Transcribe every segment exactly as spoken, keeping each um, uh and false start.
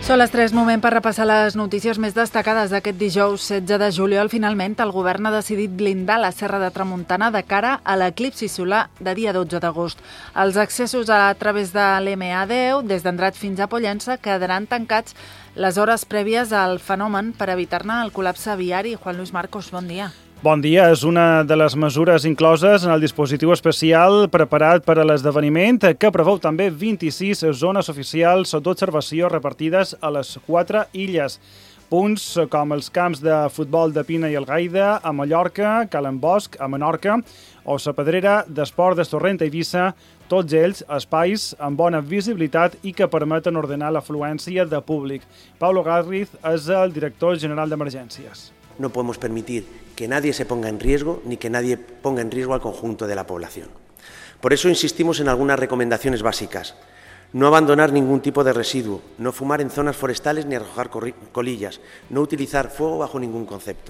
Són les tres, moment per repassar les notícies més destacades d'aquest dijous setze de juliol. Finalment, el govern ha decidit blindar la Serra de Tramuntana de cara a l'eclipsi solar de dia dotze d'agost. Els accessos a través de l'M A deu, des d'Andrat fins a Pollença, quedaran tancats les hores prèvies al fenomen per evitar-ne el col·lapse viari. Juan Luis Marcos, bon dia. Bon dia. És una de les mesures incloses en el dispositiu especial preparat per a l'esdeveniment, que preveu també vint-i-sis zones oficials d'observació repartides a les quatre illes. Punts com els camps de futbol de Pina i Algaida, a Mallorca, Calen Bosch, a Menorca, o la Pedrera d'Esport d'Estorrent a Eivissa, tots ells espais amb bona visibilitat i que permeten ordenar l'afluència de públic. Paulo Garriz és el director general d'Emergències. No podemos permitir que nadie se ponga en riesgo ni que nadie ponga en riesgo al conjunto de la población. Por eso insistimos en algunas recomendaciones básicas. No abandonar ningún tipo de residuo, no fumar en zonas forestales ni arrojar colillas, no utilizar fuego bajo ningún concepto.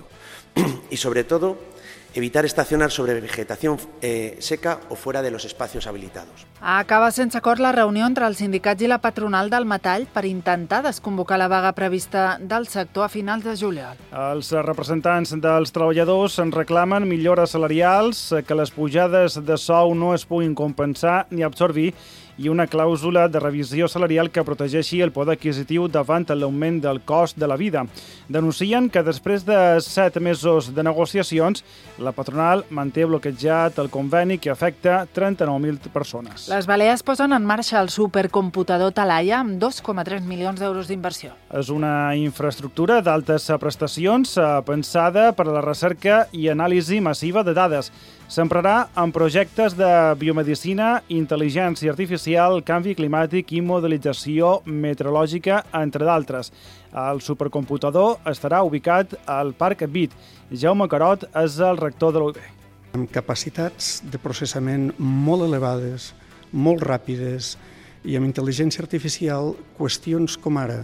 Y sobre todo, evitar estacionar sobre vegetación eh, seca o fuera de los espacios habilitados. Acaba sense acord la reunió entre els sindicats i la patronal del metall per intentar desconvocar la vaga prevista del sector a finals de juliol. Els representants dels treballadors en reclamen millores salarials, que les pujades de sou no es puguin compensar ni absorbir i una clàusula de revisió salarial que protegeixi el poder adquisitiu davant l'augment del cost de la vida. Denuncien que després de set mesos de negociacions, la patronal manté bloquejat el conveni que afecta trenta-nou mil persones. Les Balears posen en marxa el supercomputador Talaia amb dos coma tres milions d'euros d'inversió. És una infraestructura d'altes prestacions pensada per a la recerca i anàlisi massiva de dades. S'emprarà en projectes de biomedicina, intel·ligència artificial, canvi climàtic i modelització meteorològica, entre d'altres. El supercomputador estarà ubicat al Parc Bit. Jaume Carot és el rector de l'U I B. Amb capacitats de processament molt elevades, molt ràpides i amb intel·ligència artificial, qüestions com ara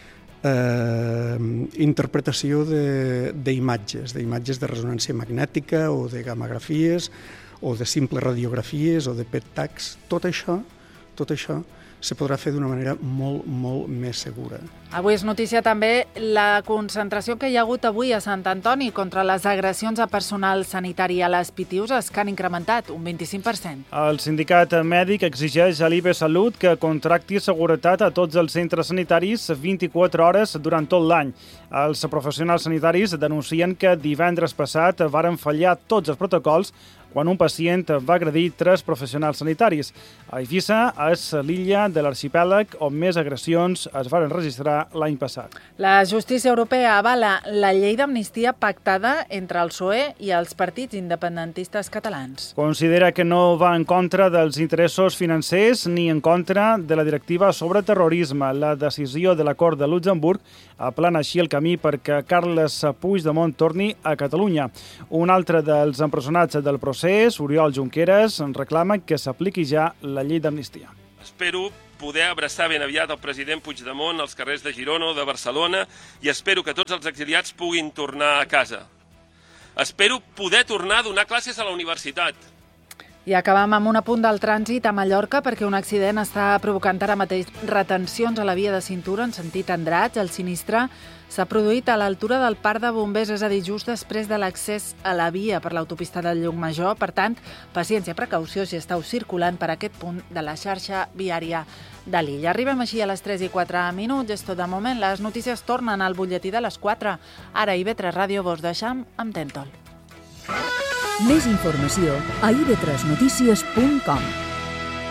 Eh, interpretació d'imatges, d'imatges de resonància magnètica o de gamografies o de simples radiografies o de P E T tags, tot això, tot això se podrà fer d'una manera molt, molt més segura. Avui és notícia també la concentració que hi ha hagut avui a Sant Antoni contra les agressions a personal sanitari a les Pitiuses, que han incrementat un vint-i-cinc per cent. El sindicat mèdic exigeix a l'I B Salut que contracti seguretat a tots els centres sanitaris vint-i-quatre hores durant tot l'any. Els professionals sanitaris denuncien que divendres passat varen fallar tots els protocols quan un pacient va agredir tres professionals sanitaris. A Eivissa és l'illa de l'arxipèlag on més agressions es van registrar l'any passat. La justícia europea avala la llei d'amnistia pactada entre el P S O E i els partits independentistes catalans. Considera que no va en contra dels interessos financers ni en contra de la directiva sobre terrorisme. La decisió de la Cort de Luxemburg aplana així el camí perquè Carles Puigdemont torni a Catalunya. Un altre dels empresonats del procés, Oriol Junqueras, reclama que s'apliqui ja la llei d'amnistia. Espero poder abraçar ben aviat el president Puigdemont als carrers de Girona o de Barcelona i espero que tots els exiliats puguin tornar a casa. Espero poder tornar a donar classes a la universitat. I acabam amb un apunt del trànsit a Mallorca perquè un accident està provocant ara mateix retencions a la via de cintura en sentit Andratx. El sinistre s'ha produït a l'altura del parc de bombers, és a dir, just després de l'accés a la via per l'autopista del Llucmajor. Per tant, paciència i precaució si esteu circulant per aquest punt de la xarxa viària de l'illa. Arribem així a les tres i quatre minuts. És tot de moment. Les notícies tornen al butlletí de les quatre. Ara I V tres Ràdio vos deixam amb Tentol. Més informació a i ve tres notícies punt com.